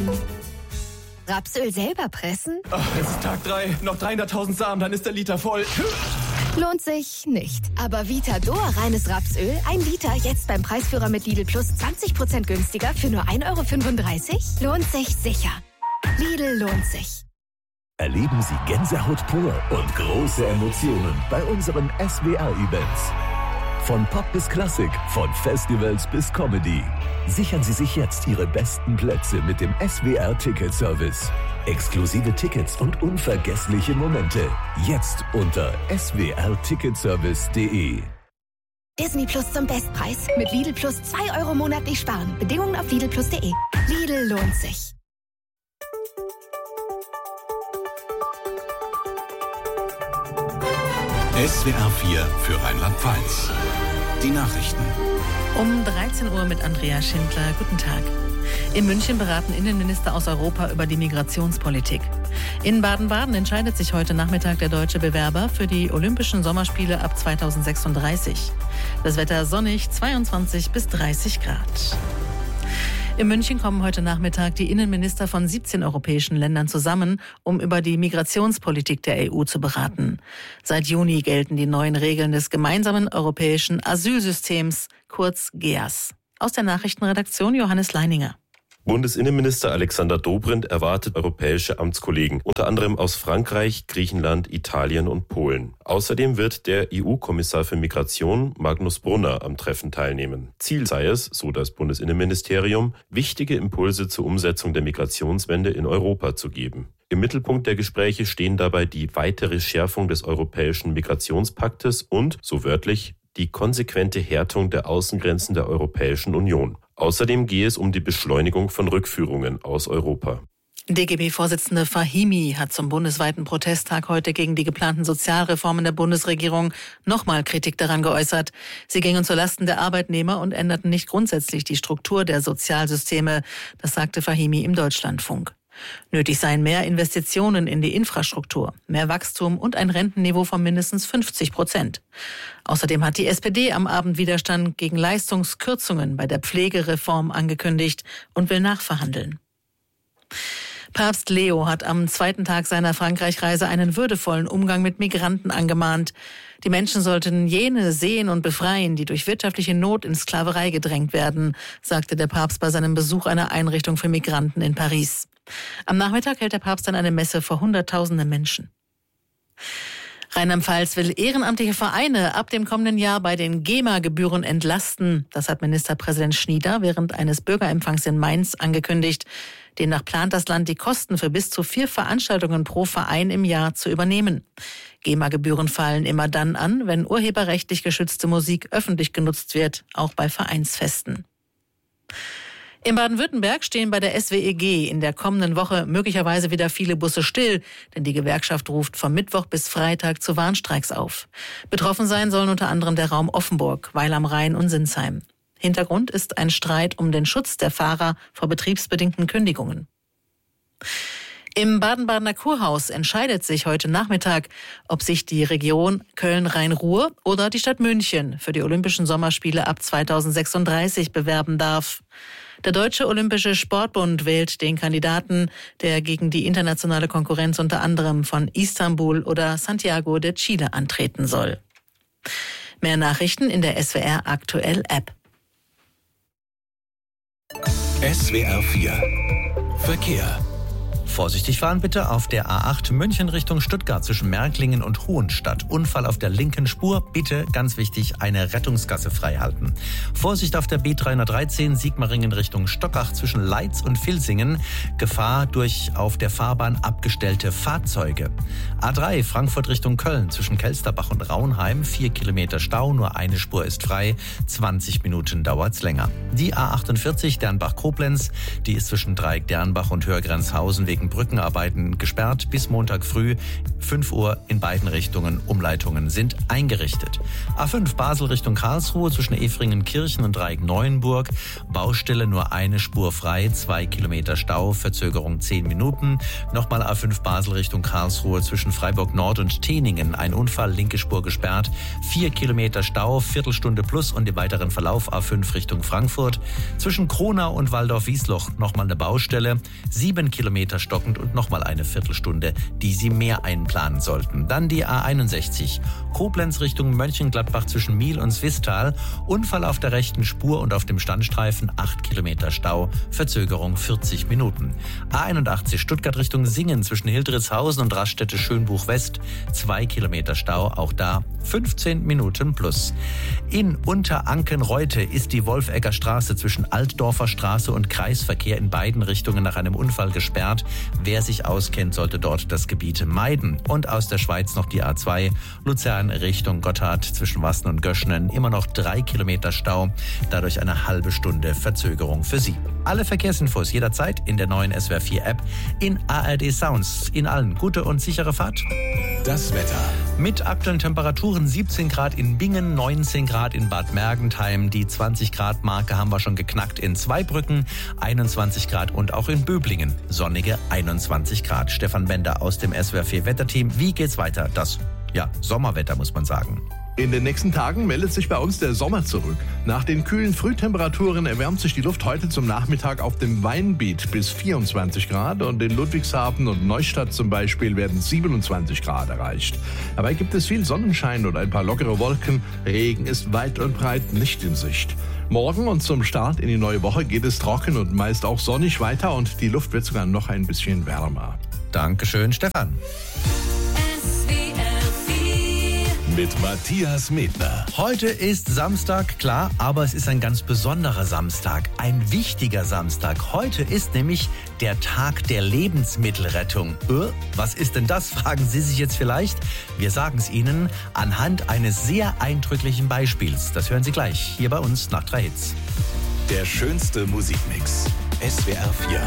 Rapsöl selber pressen? Ach, es ist Tag 3, noch 300.000 Samen, dann ist der Liter voll. Lohnt sich nicht. Aber Vitador reines Rapsöl, 1 Liter, jetzt beim Preisführer mit Lidl Plus 20% günstiger für nur 1,35 €? Lohnt sich sicher. Lidl lohnt sich. Erleben Sie Gänsehaut pur und große Emotionen bei unseren SWR-Events. Von Pop bis Klassik, von Festivals bis Comedy. Sichern Sie sich jetzt Ihre besten Plätze mit dem SWR-Ticket-Service. Exklusive Tickets und unvergessliche Momente. Jetzt unter swrticketservice.de. Disney Plus zum Bestpreis. Mit Lidl Plus 2 € monatlich sparen. Bedingungen auf lidlplus.de. Lidl lohnt sich. SWR 4 für Rheinland-Pfalz. Die Nachrichten. Um 13 Uhr mit Andrea Schindler. Guten Tag. In München beraten Innenminister aus Europa über die Migrationspolitik. In Baden-Baden entscheidet sich heute Nachmittag der deutsche Bewerber für die Olympischen Sommerspiele ab 2036. Das Wetter sonnig, 22 bis 30 Grad. In München kommen heute Nachmittag die Innenminister von 17 europäischen Ländern zusammen, um über die Migrationspolitik der EU zu beraten. Seit Juni gelten die neuen Regeln des gemeinsamen europäischen Asylsystems, kurz GEAS. Aus der Nachrichtenredaktion Johannes Leininger. Bundesinnenminister Alexander Dobrindt erwartet europäische Amtskollegen, unter anderem aus Frankreich, Griechenland, Italien und Polen. Außerdem wird der EU-Kommissar für Migration, Magnus Brunner, am Treffen teilnehmen. Ziel sei es, so das Bundesinnenministerium, wichtige Impulse zur Umsetzung der Migrationswende in Europa zu geben. Im Mittelpunkt der Gespräche stehen dabei die weitere Schärfung des europäischen Migrationspaktes und, so wörtlich, die konsequente Härtung der Außengrenzen der Europäischen Union. Außerdem gehe es um die Beschleunigung von Rückführungen aus Europa. DGB-Vorsitzende Fahimi hat zum bundesweiten Protesttag heute gegen die geplanten Sozialreformen der Bundesregierung nochmal Kritik daran geäußert. Sie gingen zulasten der Arbeitnehmer und änderten nicht grundsätzlich die Struktur der Sozialsysteme. Das sagte Fahimi im Deutschlandfunk. Nötig seien mehr Investitionen in die Infrastruktur, mehr Wachstum und ein Rentenniveau von mindestens 50%. Außerdem hat die SPD am Abend Widerstand gegen Leistungskürzungen bei der Pflegereform angekündigt und will nachverhandeln. Papst Leo hat am zweiten Tag seiner Frankreich-Reise einen würdevollen Umgang mit Migranten angemahnt. Die Menschen sollten jene sehen und befreien, die durch wirtschaftliche Not in Sklaverei gedrängt werden, sagte der Papst bei seinem Besuch einer Einrichtung für Migranten in Paris. Am Nachmittag hält der Papst dann eine Messe vor Hunderttausenden Menschen. Rheinland-Pfalz will ehrenamtliche Vereine ab dem kommenden Jahr bei den GEMA-Gebühren entlasten. Das hat Ministerpräsident Schnieder während eines Bürgerempfangs in Mainz angekündigt. Demnach plant das Land, die Kosten für bis zu 4 Veranstaltungen pro Verein im Jahr zu übernehmen. GEMA-Gebühren fallen immer dann an, wenn urheberrechtlich geschützte Musik öffentlich genutzt wird, auch bei Vereinsfesten. In Baden-Württemberg stehen bei der SWEG in der kommenden Woche möglicherweise wieder viele Busse still, denn die Gewerkschaft ruft von Mittwoch bis Freitag zu Warnstreiks auf. Betroffen sein sollen unter anderem der Raum Offenburg, Weil am Rhein und Sinsheim. Hintergrund ist ein Streit um den Schutz der Fahrer vor betriebsbedingten Kündigungen. Im Baden-Badener Kurhaus entscheidet sich heute Nachmittag, ob sich die Region Köln-Rhein-Ruhr oder die Stadt München für die Olympischen Sommerspiele ab 2036 bewerben darf. Der Deutsche Olympische Sportbund wählt den Kandidaten, der gegen die internationale Konkurrenz unter anderem von Istanbul oder Santiago de Chile antreten soll. Mehr Nachrichten in der SWR Aktuell App. SWR 4 Verkehr. Vorsichtig fahren bitte auf der A8 München Richtung Stuttgart zwischen Märklingen und Hohenstadt. Unfall auf der linken Spur. Bitte, ganz wichtig, eine Rettungsgasse frei halten. Vorsicht auf der B313 Sigmaringen Richtung Stockach zwischen Leitz und Vilsingen. Gefahr durch auf der Fahrbahn abgestellte Fahrzeuge. A3 Frankfurt Richtung Köln zwischen Kelsterbach und Raunheim. 4 Kilometer Stau, nur eine Spur ist frei. 20 Minuten dauert's länger. Die A48 Dernbach-Koblenz, die ist zwischen Dreieck Dernbach und Hörgrenzhausen wegen wegen Brückenarbeiten gesperrt. Bis Montag früh 5 Uhr in beiden Richtungen. Umleitungen sind eingerichtet. A5 Basel Richtung Karlsruhe zwischen Efringen-Kirchen und Dreieck-Neuenburg. Baustelle, nur eine Spur frei, 2 Kilometer Stau, Verzögerung 10 Minuten. Nochmal A5 Basel Richtung Karlsruhe zwischen Freiburg Nord und Teningen. Ein Unfall, linke Spur gesperrt, 4 Kilometer Stau, Viertelstunde plus und im weiteren Verlauf A5 Richtung Frankfurt. Zwischen Kronau und Waldorf-Wiesloch nochmal eine Baustelle, 7 Kilometer stockend und nochmal eine Viertelstunde, die Sie mehr einplanen sollten. Dann die A61, Koblenz Richtung Mönchengladbach zwischen Miel und Swisttal. Unfall auf der rechten Spur und auf dem Standstreifen, 8 Kilometer Stau, Verzögerung 40 Minuten. A81 Stuttgart Richtung Singen zwischen Hildritzhausen und Raststätte Schönbuch West, 2 Kilometer Stau, auch da 15 Minuten plus. In Unteranken-Reute ist die Wolfegger Straße zwischen Altdorfer Straße und Kreisverkehr in beiden Richtungen nach einem Unfall gesperrt. Wer sich auskennt, sollte dort das Gebiet meiden. Und aus der Schweiz noch die A2 Luzern Richtung Gotthard zwischen Wassen und Göschenen. Immer noch 3 Kilometer Stau, dadurch eine halbe Stunde Verzögerung für Sie. Alle Verkehrsinfos jederzeit in der neuen SWR 4 App, in ARD Sounds. In allen gute und sichere Fahrt. Das Wetter. Mit aktuellen Temperaturen 17 Grad in Bingen, 19 Grad in Bad Mergentheim. Die 20 Grad Marke haben wir schon geknackt in Zweibrücken, 21 Grad und auch in Böblingen. Sonnige 21 Grad. Stefan Bender aus dem SWR 4 Wetterteam. Wie geht's weiter? Das, Sommerwetter muss man sagen. In den nächsten Tagen meldet sich bei uns der Sommer zurück. Nach den kühlen Frühtemperaturen erwärmt sich die Luft heute zum Nachmittag auf dem Weinbiet bis 24 Grad und in Ludwigshafen und Neustadt zum Beispiel werden 27 Grad erreicht. Dabei gibt es viel Sonnenschein und ein paar lockere Wolken. Regen ist weit und breit nicht in Sicht. Morgen und zum Start in die neue Woche geht es trocken und meist auch sonnig weiter und die Luft wird sogar noch ein bisschen wärmer. Dankeschön, Stefan. Mit Matthias Medner. Heute ist Samstag, klar, aber es ist ein ganz besonderer Samstag, ein wichtiger Samstag. Heute ist nämlich der Tag der Lebensmittelrettung. Was ist denn das, fragen Sie sich jetzt vielleicht? Wir sagen es Ihnen anhand eines sehr eindrücklichen Beispiels. Das hören Sie gleich hier bei uns nach 3 Hits. Der schönste Musikmix. SWR 4.